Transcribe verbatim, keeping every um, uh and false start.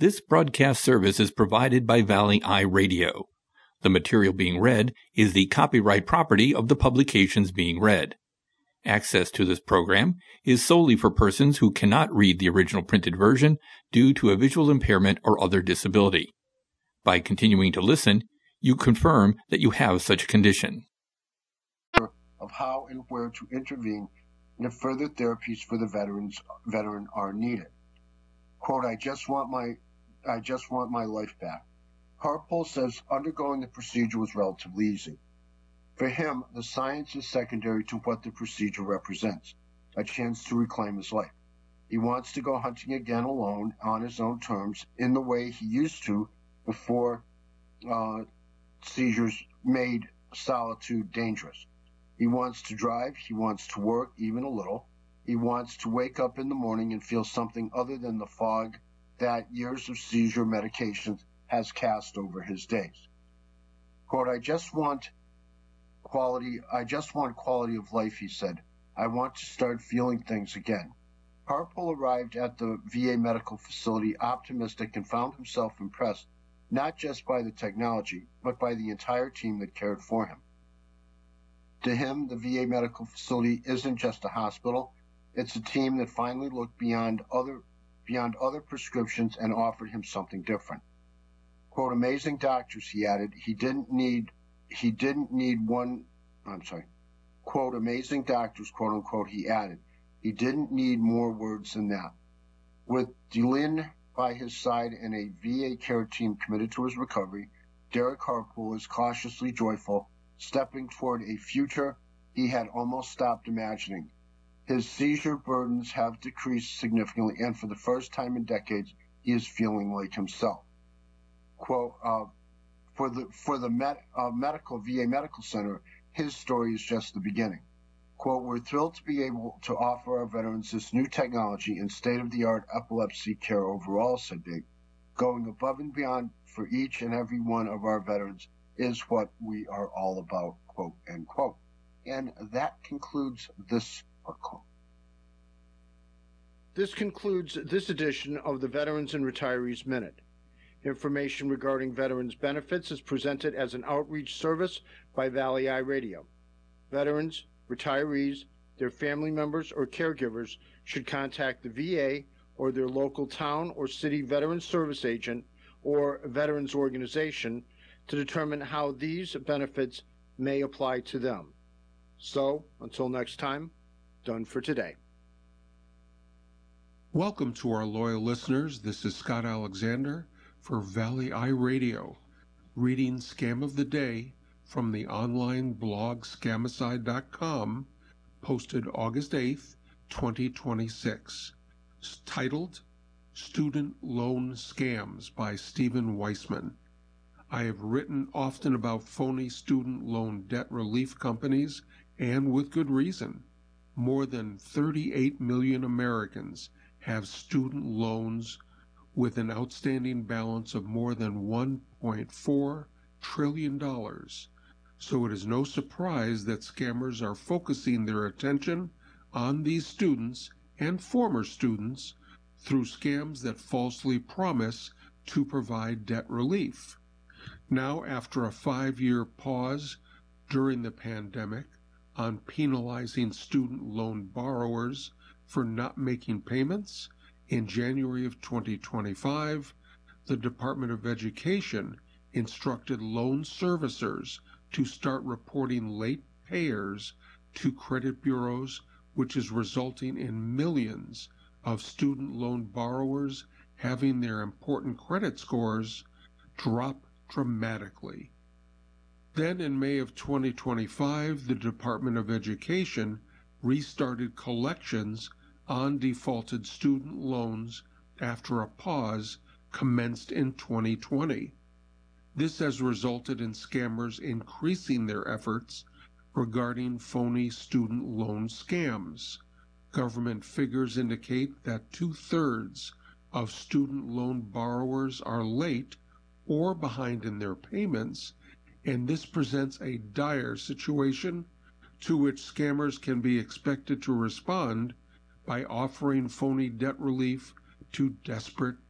This broadcast service is provided by Valley Eye Radio. The material being read is the copyright property of the publications being read. Access to this program is solely for persons who cannot read the original printed version due to a visual impairment or other disability. By continuing to listen, you confirm that you have such a condition. Of how and where to intervene and if further therapies for the veterans veteran are needed. Quote, I just want my I just want my life back. Harpole says undergoing the procedure was relatively easy. For him, the science is secondary to what the procedure represents, a chance to reclaim his life. He wants to go hunting again alone on his own terms in the way he used to before uh, seizures made solitude dangerous. He wants to drive, he wants to work even a little. He wants to wake up in the morning and feel something other than the fog that years of seizure medications has cast over his days. Quote, I just want quality, I just want quality of life, he said. I want to start feeling things again. Harpole arrived at the V A medical facility optimistic and found himself impressed not just by the technology, but by the entire team that cared for him. To him, the V A medical facility isn't just a hospital. It's a team that finally looked beyond other beyond other prescriptions and offered him something different. Quote, amazing doctors, he added. He didn't need he didn't need one I'm sorry. Quote, amazing doctors, quote unquote, he added. He didn't need more words than that. With DeLynn by his side and a V A care team committed to his recovery, Derek Harpole is cautiously joyful, stepping toward a future he had almost stopped imagining. His seizure burdens have decreased significantly, and for the first time in decades, he is feeling like himself. Quote, uh, for the for the med, uh, medical V A Medical Center, his story is just the beginning. Quote, we're thrilled to be able to offer our veterans this new technology and state-of-the-art epilepsy care overall, said Dave. Going above and beyond for each and every one of our veterans is what we are all about, quote, end quote. And that concludes this article. This concludes this edition of the Veterans and Retirees Minute. Information regarding veterans benefits is presented as an outreach service by Valley Eye Radio. Veterans, retirees, their family members, or caregivers should contact the V A or their local town or city veterans service agent or veterans organization to determine how these benefits may apply to them. So, until next time, done for today. Welcome to our loyal listeners. This is Scott Alexander for Valley Eye Radio, reading Scam of the Day from the online blog scamicide dot com, posted August eighth, twenty twenty-six, titled Student Loan Scams by Stephen Weissman. I have written often about phony student loan debt relief companies, and with good reason. More than thirty-eight million Americans have student loans with an outstanding balance of more than one point four trillion dollars. So it is no surprise that scammers are focusing their attention on these students and former students through scams that falsely promise to provide debt relief. Now, after a five-year pause during the pandemic on penalizing student loan borrowers for not making payments, in January of twenty twenty-five, the Department of Education instructed loan servicers to start reporting late payers to credit bureaus, which is resulting in millions of student loan borrowers having their important credit scores drop dramatically. Then in May of twenty twenty-five, the Department of Education restarted collections on defaulted student loans after a pause commenced in twenty twenty. This has resulted in scammers increasing their efforts regarding phony student loan scams. Government figures indicate that two-thirds of student loan borrowers are late or behind in their payments, and this presents a dire situation to which scammers can be expected to respond by offering phony debt relief to desperate